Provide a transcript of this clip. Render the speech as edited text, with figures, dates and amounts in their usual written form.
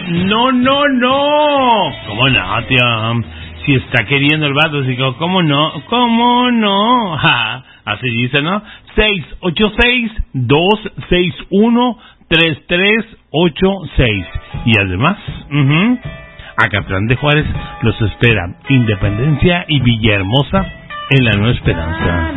No, no, no. ¿Cómo no, tío? Si está queriendo el vato, así que, ¿cómo no? ¿Cómo no? Ja, así dice, ¿no? 686-261-3386. Y además, Acatlán de Juárez los espera. Independencia y Villahermosa en la Nueva Esperanza.